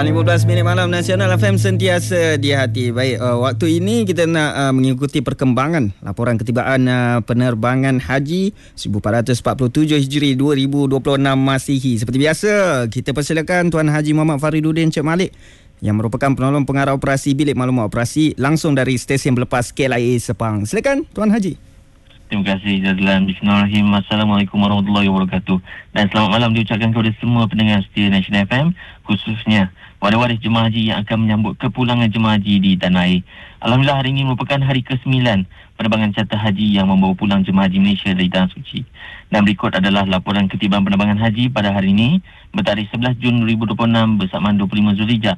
8.15 minit malam, Nasional FM sentiasa di hati. Baik, waktu ini kita nak mengikuti perkembangan laporan ketibaan penerbangan haji 1447 Hijri 2026 Masihi. Seperti biasa, kita persilakan Tuan Haji Muhammad Fariduddin Encik Malik yang merupakan penolong pengarah operasi Bilik Maklumat Operasi langsung dari stesen berlepas KLIA Sepang. Silakan Tuan Haji. Terima kasih Jazlan. Bismillahirrahmanirrahim. Assalamualaikum warahmatullahi wabarakatuh. Dan selamat malam diucapkan kepada semua pendengar setia Nasional FM, khususnya waris jemaah haji yang akan menyambut kepulangan jemaah haji di tanah air. Alhamdulillah, hari ini merupakan hari ke-9 penerbangan charter haji yang membawa pulang jemaah haji Malaysia dari Tanah Suci. Dan berikut adalah laporan ketibaan penerbangan haji pada hari ini bertarikh 11 Jun 2026 bersamaan 25 Zulhijjah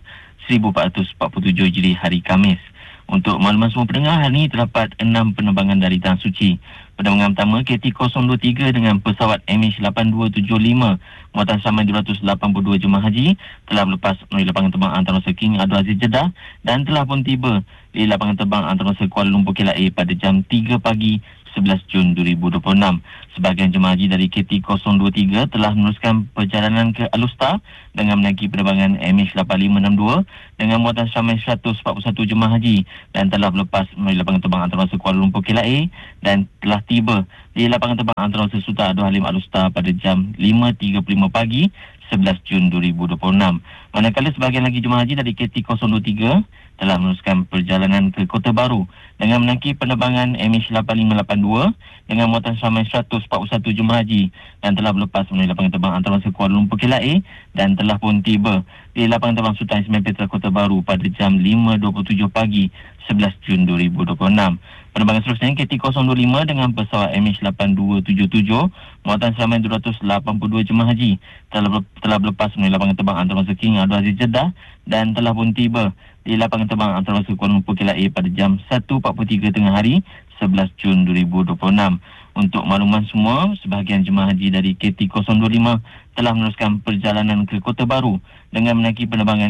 1447 Hijri hari Khamis. Untuk makluman semua pendengar, hari ini terdapat 6 penerbangan dari Tanah Suci. Penerbangan pertama KT023 dengan pesawat MH8275 muatan samai 282 jemaah haji telah berlepas melalui lapangan terbang antarabangsa King Abdul Aziz Jeddah dan telah pun tiba di lapangan terbang antarabangsa Kuala Lumpur KLIA pada jam 3 pagi 11 Jun 2026. Sebahagian jemaah haji dari KT023 telah meneruskan perjalanan ke Alustar dengan menaiki penerbangan MH8562 dengan muatan samai 141 jemaah haji dan telah berlepas melalui lapangan terbang antarabangsa Kuala Lumpur KLIA dan telah tiba di lapangan terbang antarabangsa Sultan Abdul Halim Alustar pada jam 5.35 pagi 11 Jun 2026. Manakala sebahagian lagi jemaah haji dari KT023 telah meneruskan perjalanan ke Kota Baru dengan menaiki penerbangan MH8582 dengan muatan samai 141 jemaah haji dan telah berlepas melalui lapangan terbang antarabangsa Kuala Lumpur KLIA dan telah pun tiba di lapangan terbang Sultan Ismail Petra Kota Baru pada jam 5.27 pagi 11 Jun 2026. Penerbangan seterusnya KT025 dengan pesawat MH8277 muatan samai 282 jemaah haji telah berlepas melalui lapangan terbang antarabangsa King Abdul Aziz Jeddah dan telah pun tiba di lapangan terbang antarabangsa Kuala Lumpur KLIA pada jam 1.43 tengah hari 11 Jun 2026. Untuk makluman semua, sebahagian jemaah haji dari KT025 telah meneruskan perjalanan ke Kota Baru dengan menaiki penerbangan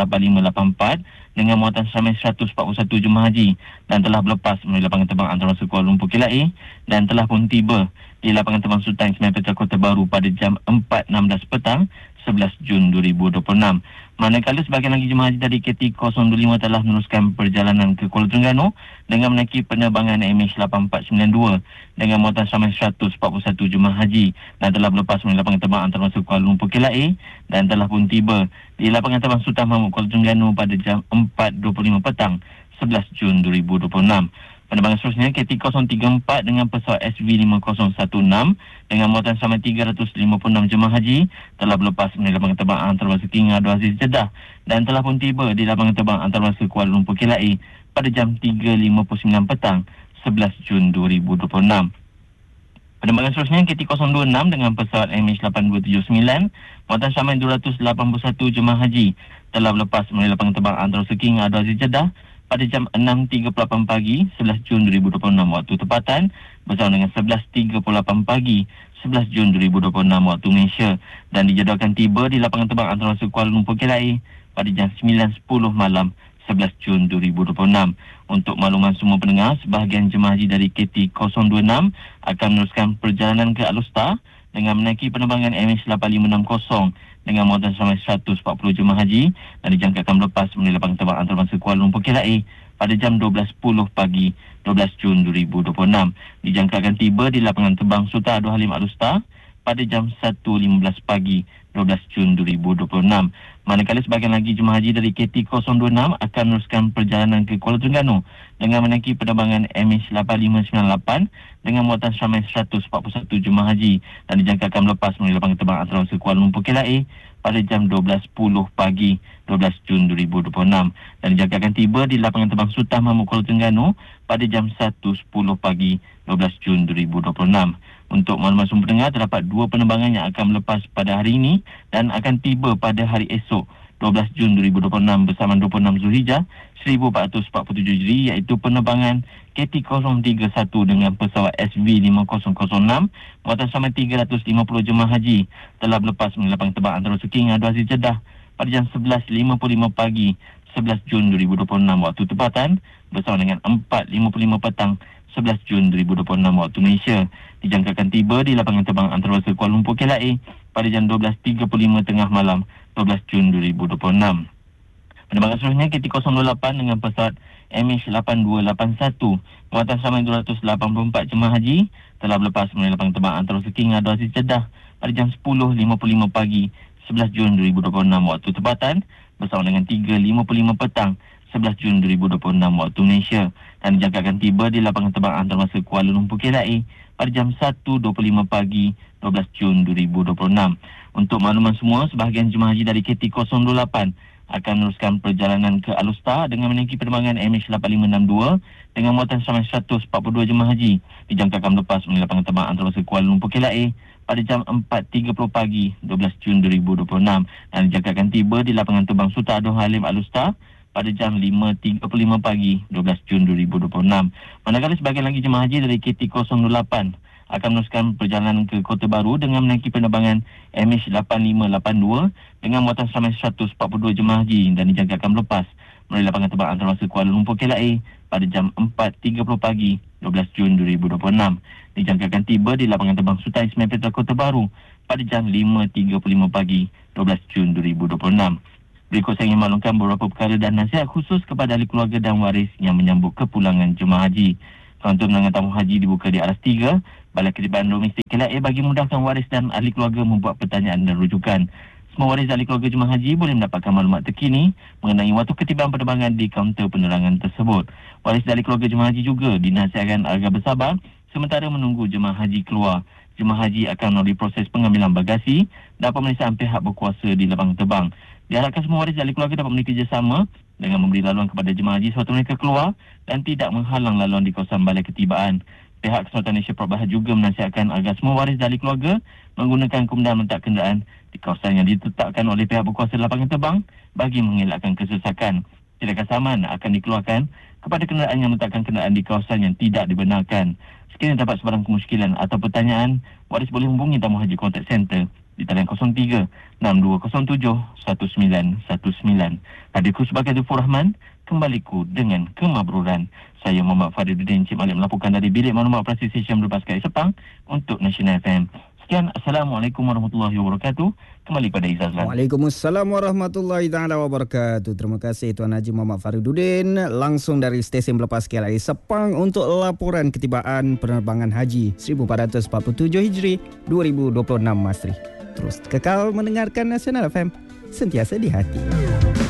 MH8584 dengan muatan samai 141 jemaah haji dan telah berlepas melalui lapangan terbang antarabangsa Kuala Lumpur KLIA dan telah pun tiba di lapangan terbang Sultan Ismail Petra Kota Baru pada jam 4.16 petang 11 Jun 2026. Manakala sebahagian lagi jemaah haji dari KT025 telah meneruskan perjalanan ke Kuala Terengganu dengan menaiki penerbangan MH8492 dengan muatan samai 141 jemaah haji dan telah berlepas melalui lapangan terbang antarabangsa Kuala Lumpur KLIA dan telah pun tiba di lapangan terbang Sultan Mahmud Kuala Terengganu pada jam 4.25 petang 11 Jun 2026. Penerbangan seterusnya KT034 dengan pesawat SV5016 dengan muatan samai 356 jemaah haji telah berlepas melalui lapangan terbang antarabangsa King Abdul Aziz Jeddah dan telah pun tiba di lapangan terbang antarabangsa Kuala Lumpur KLIA pada jam 3.59 petang 11 Jun 2026. Penerbangan seterusnya KT026 dengan pesawat MH8279 muatan samai 281 jemaah haji telah berlepas melalui lapangan terbang antarabangsa King Abdul Aziz Jeddah pada jam 6.38 pagi 11 Jun 2026 waktu tempatan bersama dengan 11.38 pagi 11 Jun 2026 waktu Malaysia dan dijadualkan tiba di lapangan terbang antarabangsa Kuala Lumpur KLIA pada jam 9.10 malam 11 Jun 2026. Untuk makluman semua pendengar, sebahagian jemaah haji dari KT026 akan meneruskan perjalanan ke Alustar dengan menaiki penerbangan MH8560 dengan muatan samai 140 jemaah haji dan dijangkakan berlepas melalui lapangan terbang antarabangsa Kuala Lumpur KLIA pada jam 12.10 pagi 12 Jun 2026. Dijangkakan tiba di lapangan terbang Sultan Abdul Halim Alustar pada jam 1.15 pagi 12 Jun 2026. Manakala sebahagian lagi jemaah haji dari KT026 akan meneruskan perjalanan ke Kuala Terengganu dengan menaiki penerbangan MH8598 dengan muatan samai 141 jemaah haji dan dijangkakan lepas melalui lapangan terbang antarabangsa Kuala Lumpur KLIA pada jam 12.10 pagi 12 Jun 2026 dan dijangkakan tiba di lapangan terbang Sultan Mahmud Kuala Terengganu pada jam 1.10 pagi 12 Jun 2026. Untuk makluman semua pendengar, terdapat 2 penerbangan yang akan melepas pada hari ini dan akan tiba pada hari esok 12 Jun 2026 bersama 26 Zulhijjah 1447 Hijri, iaitu penerbangan KT031 dengan pesawat SV5006 muatan samai 350 jemaah haji telah berlepas melalui lapangan terbang antarabangsa King Abdul Aziz Jeddah pada jam 11.55 pagi 11 Jun 2026 waktu tempatan bersama dengan 4.55 petang 11 Jun 2026 waktu Malaysia. Dijangkakan tiba di lapangan terbang antarabangsa Kuala Lumpur KLIA pada jam 12.35 tengah malam 12 Jun 2026. Penerbangan seterusnya KT028 dengan pesawat MH8281 muatan sampai 284 jemaah haji telah berlepas melalui lapangan terbang antarabangsa King Abdul Aziz Jeddah pada jam 10.55 pagi 11 Jun 2026 waktu tempatan bersama dengan 3.55 petang 11 Jun 2026 waktu Malaysia dan dijangkakan tiba di lapangan terbang antarabangsa Kuala Lumpur KLIA pada jam 1.25 pagi 12 Jun 2026. Untuk makluman semua, sebahagian jemaah haji dari KT028 akan meneruskan perjalanan ke Alustar dengan menaiki penerbangan MH8562 dengan muatan sampai 142 jemaah haji dijangkakan lepas melalui lapangan terbang antarabangsa Kuala Lumpur KLIA pada jam 4.30 pagi 12 Jun 2026 dan dijangkakan tiba di lapangan terbang Sultan Abdul Halim Alustar pada jam 5.35 pagi 12 Jun 2026. Manakala sebahagian lagi jemaah haji dari KT008 akan meneruskan perjalanan ke Kota Baru dengan menaiki penerbangan MH8582 dengan muatan sampai 142 jemaah haji dan dijangkakan lepas melalui lapangan terbang antarabangsa Kuala Lumpur KLIA pada jam 4.30 pagi 12 Jun 2026. Dijangkakan tiba di lapangan terbang Sultan Ismail Petra Kota Baru pada jam 5.35 pagi 12 Jun 2026. Berikut saya ingin maklumkan beberapa perkara dan nasihat khusus kepada ahli keluarga dan waris yang menyambut kepulangan jemaah haji. Kaunter menangan tamu haji dibuka di aras 3 Balai Ketibaan Domestik KLIA bagi memudahkan waris dan ahli keluarga membuat pertanyaan dan rujukan. Semua waris ahli keluarga jemaah haji boleh mendapatkan maklumat terkini mengenai waktu ketibaan penerbangan di kaunter penerangan tersebut. Waris ahli keluarga jemaah haji juga dinasihatkan agar bersabar sementara menunggu jemaah haji keluar. Jemaah haji akan melalui proses pengambilan bagasi dan pemeriksaan pihak berkuasa di lapangan terbang. Diharapkan semua waris ahli keluarga dapat bekerjasama dengan memberi laluan kepada jemaah haji sewaktu mereka keluar dan tidak menghalang laluan di kawasan Balai Ketibaan. Pihak Kesultanan Malaysia Perubahan juga menasihatkan agar semua waris ahli keluarga menggunakan kemudahan meletak kenderaan di kawasan yang ditetapkan oleh pihak berkuasa lapangan terbang bagi mengelakkan kesesakan. Tindakan saman akan dikeluarkan kepada kenderaan yang meletakkan kenderaan di kawasan yang tidak dibenarkan. Sekiranya dapat sebarang kemusykilan atau pertanyaan, waris boleh hubungi Tamu Haji Contact Center di talian 03 6207 1919. Hadirku sebagai Zufur Rahman, kembaliku dengan kemabruran. Saya Muhammad Fariduddin Cik Malik melaporkan dari Bilik Maklumat Operasi Stesen Berlepas KLIA Sepang untuk National FM. Sekian, Assalamualaikum warahmatullahi wabarakatuh. Kembali pada Izzazlan. Waalaikumsalam warahmatullahi wabarakatuh. Terima kasih Tuan Haji Muhammad Fariduddin langsung dari Stesen Berlepas KLIA Sepang untuk laporan ketibaan penerbangan haji 1447 Hijri 2026 Masri. Terus kekal mendengarkan Nasional FM, sentiasa di hati.